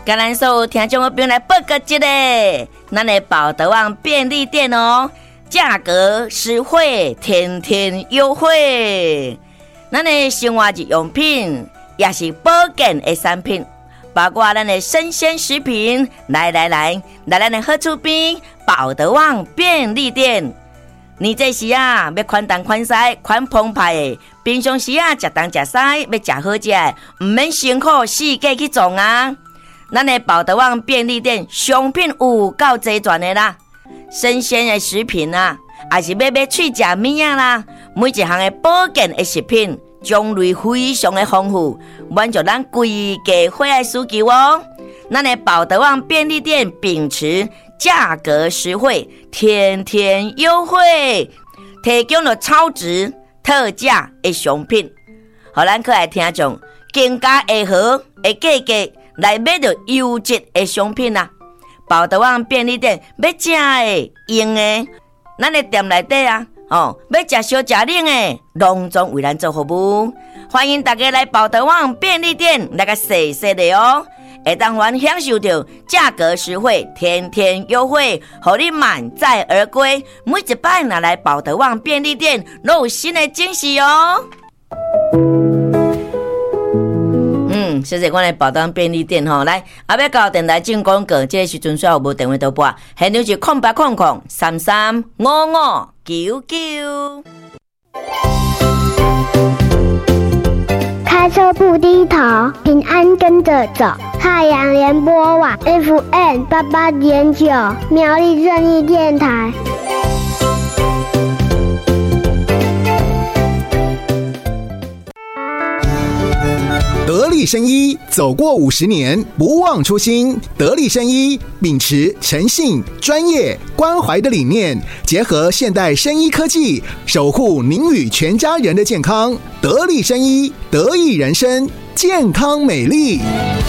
跟咱所有听众朋友来报告一个，咱的宝德旺便利店哦，价格实惠，天天优惠。咱的生活日用品也是保健的产品，包括咱的生鲜食品。来咱的好厝边宝德旺便利店。你这时要款东款西款澎湃的，平常时食东食西要食好食，唔免辛苦四界去种啊。咱的宝德旺便利店商品有够齐全的啦，生鲜的食品啊，还是要去食物啊啦，每一项的保健的食品种类非常的丰富，满足咱规家伙的需求哦。咱的宝德旺便利店秉持价格实惠，天天优惠，提供了超值特价的商品，互咱可爱听众更加会好的价格来买到优质的商品啊！宝德旺便利店要吃的、用的，咱的店内底啊，要吃小吃冷的，隆重为咱做服务。欢迎大家来宝德旺便利店来个细细的哦，会当享受到价格实惠、天天优惠，让你满载而归。每一摆拿来宝德旺便利店，都有新的惊喜哦。谢谢我的宝德旺便利店吼，来后要到电台进广告，这个时阵需要无电话都拨，现场是0800335599。 开车不低头，平安跟着走。太阳联播网 FM88.9，苗栗正义电台。 得力生医走过50年，不忘初心。得力生医秉持诚信、专业、关怀的理念，结合现代生医科技，守护您与全家人的健康。得力生医，得益人生，健康美丽。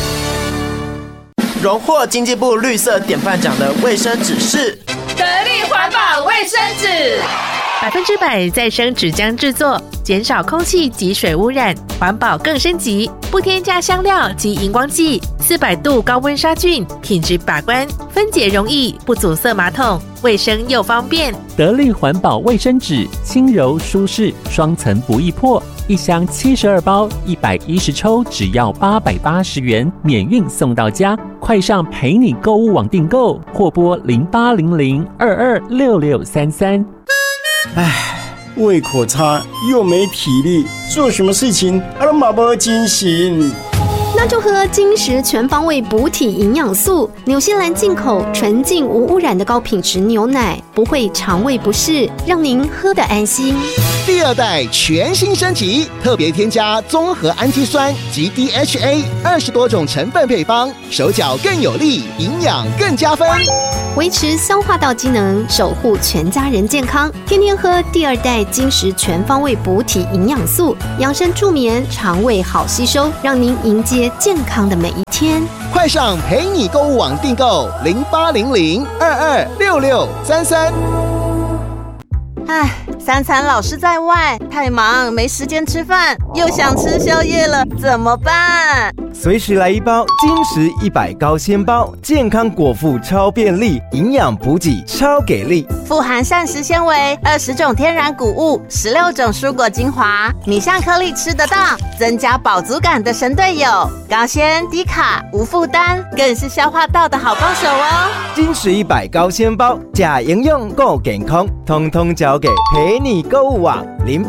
荣获经济部绿色典范奖的卫生纸是得力环保卫生纸，100%再生纸浆制作，减少空气及水污染，环保更升级，不添加香料及荧光剂，400度高温杀菌，品质把关，分解容易，不阻塞马桶，卫生又方便。 得力环保卫生纸，轻柔舒适，双层不易破，一箱72包，110抽，只要880元，免运送到家。快上陪你购物网订购，或拨0800226633。 胃口差又没体力，做什么事情都没精神。 那就喝金石全方位补体营养素，纽西兰进口纯净无污染的高品质牛奶，不会肠胃不适，让您喝得安心。 第2代全新升级，特别添加综合氨基酸及 DHA 20多种成分配方，手脚更有力，营养更加分， 维持消化道机能，守护全家人健康。天天喝第2代金石全方位补体营养素，养生助眠，肠胃好吸收，让您迎接健康的每一天。 快上陪你购物网订购0800226633。 三餐老是在外，太忙没时间吃饭，又想吃宵夜了，怎么办？ 随时来一包金石100高纤包，健康果腹超便利，营养补给超给力， 富含膳食纤维，20种天然谷物，16种蔬果精华，米香颗粒吃得到，增加饱足感的神队友，高纤低卡无负担，更是消化道的好帮手哦。 金石100高纤包，假营养够健康，通通交给陪你购物网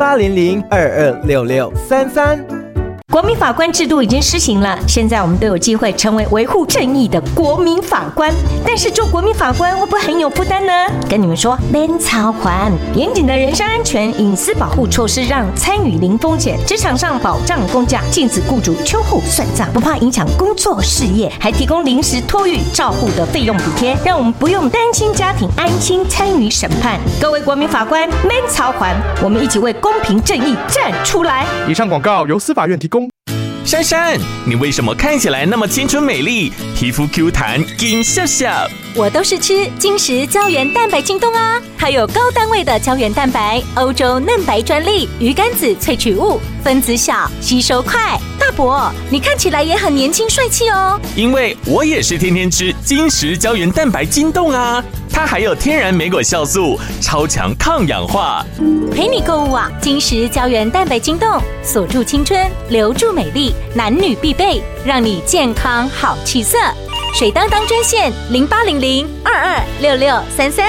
0800226633。 国民法官制度已经施行了，现在我们都有机会成为维护正义的国民法官。但是做国民法官会不会很有负担呢？跟你们说，免操烦，严谨的人身安全、隐私保护措施让参与零风险，职场上保障公假，禁止雇主秋后算账，不怕影响工作事业，还提供临时托育照护的费用补贴，让我们不用担心家庭，安心参与审判。各位国民法官，免操烦，我们一起为公平正义站出来。 以上广告由司法院提供。 珊珊，你为什么看起来那么清纯美丽，皮肤 Q 弹，金笑笑？ 我都是吃金石胶原蛋白净冻啊， 还有高单位的胶原蛋白、欧洲嫩白专利、鱼肝子萃取物，分子小，吸收快。大伯，你看起来也很年轻帅气哦。 因为我也是天天吃金石胶原蛋白筋冻啊，它还有天然莓果酵素，超强抗氧化。 陪你购物啊，金石胶原蛋白筋冻，锁住青春，留住美丽，男女必备，让你健康好气色。水当当专线0800226633。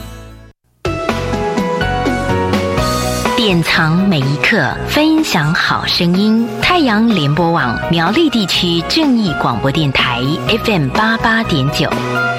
典藏每一刻，分享好声音。太阳联播网苗栗地区正义广播电台 FM88.9。